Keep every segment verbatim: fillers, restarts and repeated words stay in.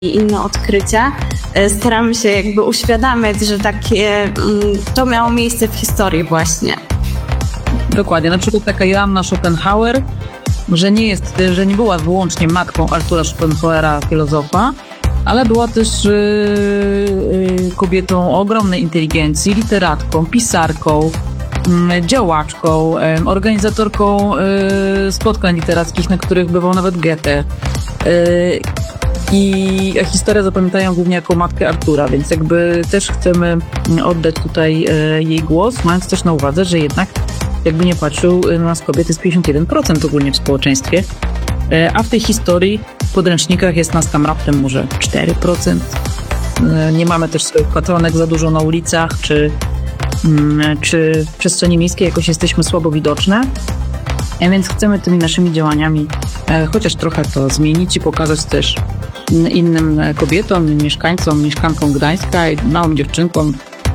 i inne odkrycia, staramy się jakby uświadamiać, że takie, to miało miejsce w historii właśnie. Dokładnie, na przykład taka Joanna Schopenhauer, że nie jest, że nie była wyłącznie matką Artura Schopenhauera, filozofa, ale była też yy, yy, kobietą o ogromnej inteligencji, literatką, pisarką, yy, działaczką, yy, organizatorką yy, spotkań literackich, na których bywał nawet Goethe. Yy, I historia zapamiętają głównie jako matkę Artura, więc jakby też chcemy oddać tutaj yy, jej głos, mając też na uwadze, że jednak jakby nie patrzył, na nas kobiet jest pięćdziesiąt jeden procent ogólnie w społeczeństwie, a w tej historii w podręcznikach jest nas tam raptem może cztery procent. Nie mamy też swoich patronek za dużo na ulicach, czy, czy w przestrzeni miejskiej jakoś jesteśmy słabo widoczne, więc chcemy tymi naszymi działaniami chociaż trochę to zmienić i pokazać też innym kobietom, mieszkańcom, mieszkankom Gdańska i małym dziewczynkom,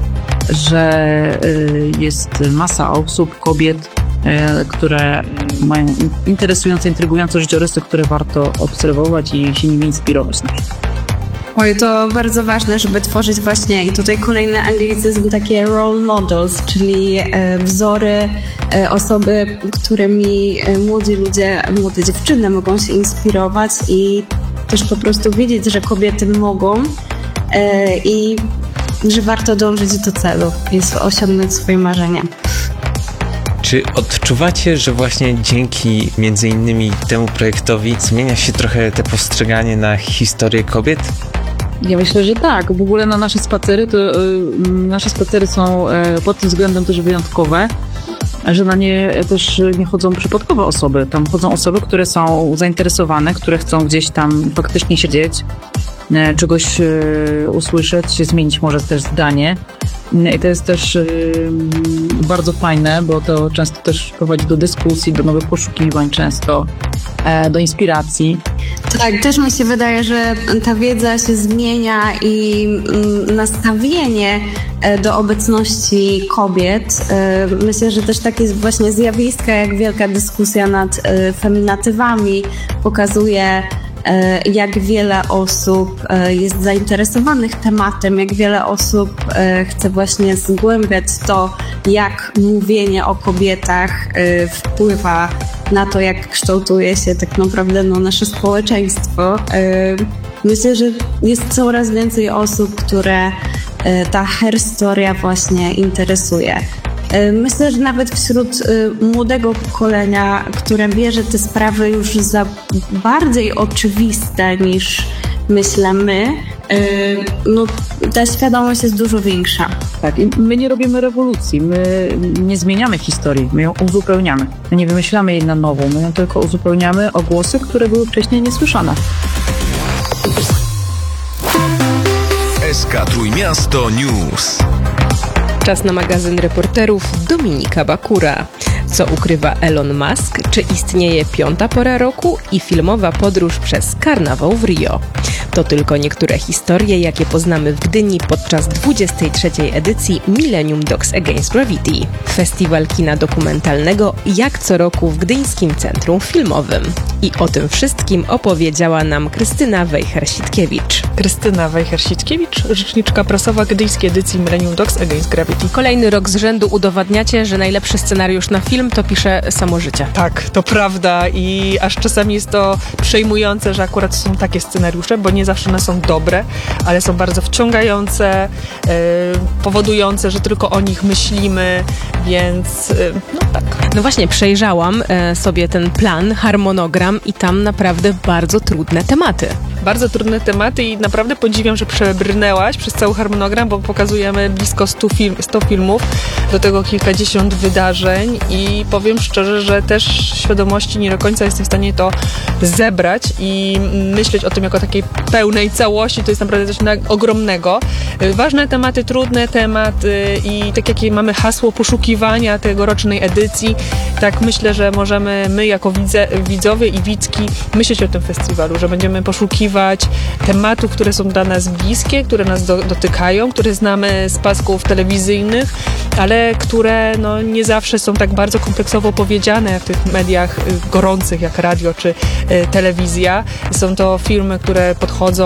że jest masa osób, kobiet, które mają interesujące, intrygujące życiorysy, które warto obserwować i się nimi inspirować. Oj, to bardzo ważne, żeby tworzyć właśnie, i tutaj kolejny anglicyzm, takie role models, czyli wzory, osoby, którymi młodzi ludzie, młode dziewczyny mogą się inspirować i też po prostu wiedzieć, że kobiety mogą i że warto dążyć do celu i osiągnąć swoje marzenia. Czy odczuwacie, że właśnie dzięki między innymi temu projektowi zmienia się trochę te postrzeganie na historię kobiet? Ja myślę, że tak. W ogóle na nasze spacery to yy, nasze spacery są yy, pod tym względem też wyjątkowe, że na nie też nie chodzą przypadkowe osoby. Tam chodzą osoby, które są zainteresowane, które chcą gdzieś tam faktycznie siedzieć, yy, czegoś yy, usłyszeć, zmienić może też zdanie. I to jest też yy, bardzo fajne, bo to często też prowadzi do dyskusji, do nowych poszukiwań często, e, do inspiracji. Tak, też mi się wydaje, że ta wiedza się zmienia i mm, nastawienie do obecności kobiet. Myślę, że też takie właśnie zjawiska jak wielka dyskusja nad feminatywami pokazuje, jak wiele osób jest zainteresowanych tematem, jak wiele osób chce właśnie zgłębiać to, jak mówienie o kobietach wpływa na to, jak kształtuje się tak naprawdę no, nasze społeczeństwo. Myślę, że jest coraz więcej osób, które ta herstoria właśnie interesuje. Myślę, że nawet wśród młodego pokolenia, które bierze te sprawy już za bardziej oczywiste niż myślę my, no ta świadomość jest dużo większa. Tak, i my nie robimy rewolucji, my nie zmieniamy historii, my ją uzupełniamy. My nie wymyślamy jej na nowo, my ją tylko uzupełniamy o głosy, które były wcześniej niesłyszane. S K Trójmiasto News. Czas na magazyn reporterów Dominika Bakura. Co ukrywa Elon Musk? Czy istnieje piąta pora roku? I filmowa podróż przez karnawał w Rio. To tylko niektóre historie, jakie poznamy w Gdyni podczas dwudziestej trzeciej edycji Millennium Dogs Against Gravity. Festiwal kina dokumentalnego jak co roku w Gdyńskim Centrum Filmowym. I o tym wszystkim opowiedziała nam Krystyna Wejher-Sitkiewicz. Krystyna Wejher-Sitkiewicz, rzeczniczka prasowa Gdyńskiej edycji Millennium Dogs Against Gravity. Kolejny rok z rzędu udowadniacie, że najlepszy scenariusz na film to pisze samo życie. Tak, to prawda i aż czasami jest to przejmujące, że akurat są takie scenariusze, bo nie zawsze one są dobre, ale są bardzo wciągające, yy, powodujące, że tylko o nich myślimy, więc yy, no tak. No właśnie, przejrzałam yy, sobie ten plan, harmonogram i tam naprawdę bardzo trudne tematy. Bardzo trudne tematy i naprawdę podziwiam, że przebrnęłaś przez cały harmonogram, bo pokazujemy blisko stu, film, stu filmów, do tego kilkadziesiąt wydarzeń i powiem szczerze, że też świadomości nie do końca jestem w stanie to zebrać i myśleć o tym jako takiej pełnej całości, to jest naprawdę coś ogromnego. Ważne tematy, trudne tematy i tak jakie mamy hasło poszukiwania tegorocznej edycji, tak myślę, że możemy my jako widze, widzowie i widzki myśleć o tym festiwalu, że będziemy poszukiwać tematów, które są dla nas bliskie, które nas do, dotykają, które znamy z pasków telewizyjnych, ale które no, nie zawsze są tak bardzo kompleksowo powiedziane w tych mediach gorących jak radio czy y, telewizja. Są to filmy, które podchodzą